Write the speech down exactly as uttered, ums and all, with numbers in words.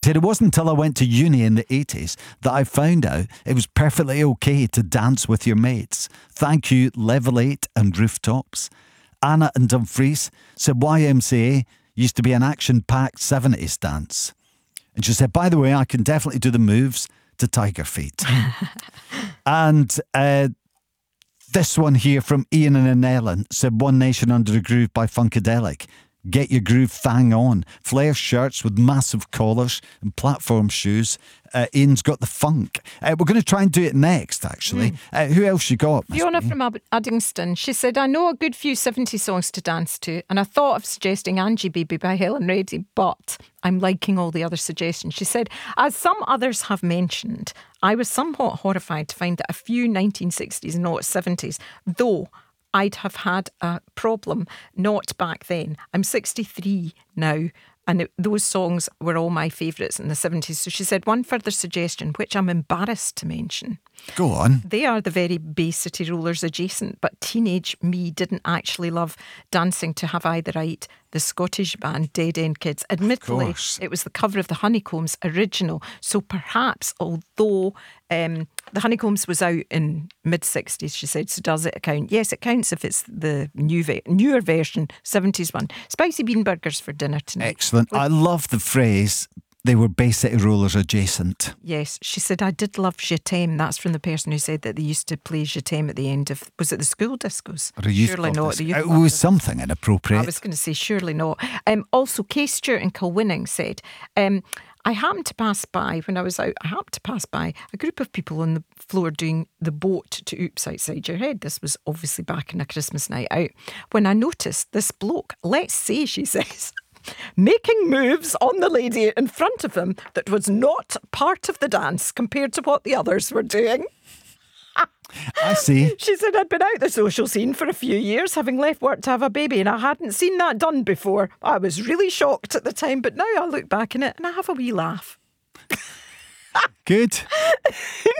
said, it wasn't until I went to uni in the eighties that I found out it was perfectly okay to dance with your mates. Thank you, Level eight and Rooftops. Anna and Dumfries said Y M C A used to be an action-packed seventies dance. And she said, by the way, I can definitely do the moves to Tiger Feet. And uh, this one here from Ian and Ellen said, One Nation Under a Groove by Funkadelic. Get your groove thang on. Flare shirts with massive collars and platform shoes. Uh, Ian's got the funk. Uh, we're going to try and do it next, actually. Mm. Uh, who else you got? Fiona from Ab- Uddingston. She said, I know a good few seventies songs to dance to, and I thought of suggesting Angie Baby by Helen Reddy, but I'm liking all the other suggestions. She said, as some others have mentioned, I was somewhat horrified to find that a few nineteen sixties and not seventies, though I'd have had a problem not back then. I'm sixty-three now, and it, those songs were all my favourites in the seventies. So she said, one further suggestion, which I'm embarrassed to mention. Go on. They are the very Bay City Rollers adjacent, but teenage me didn't actually love dancing to Have I the Right, the Scottish band Dead End Kids. Admittedly, it was the cover of the Honeycombs original, so perhaps, although um, the Honeycombs was out in mid-sixties, she said, so does it count? Yes, it counts if it's the new ve- newer version, seventies one. Spicy bean burgers for dinner tonight. Excellent. With- I love the phrase, they were Bay City Rollers adjacent. Yes, she said, I did love Je T'aime. That's from the person who said that they used to play Je T'aime at the end of, was it the school discos? Or a youth surely not. The youth it was something inappropriate. I was going to say, surely not. Um, also, Kay Stewart in Kilwinning said, um, I happened to pass by, when I was out, I happened to pass by a group of people on the floor doing the boat to Oops Outside Your Head. This was obviously back in a Christmas night out. When I noticed this bloke, let's say, she says, making moves on the lady in front of him that was not part of the dance compared to what the others were doing. I see. She said, I'd been out the social scene for a few years, having left work to have a baby, and I hadn't seen that done before. I was really shocked at the time, but now I look back on it and I have a wee laugh. Good.